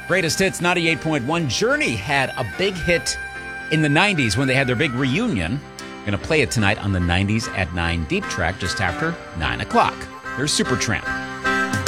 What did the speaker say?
Greatest Hits 98.1. Journey had a big hit in the 90s when they had their big reunion. Going to play it tonight on the 90s at 9 Deep Track just after 9 o'clock. Here's Supertramp.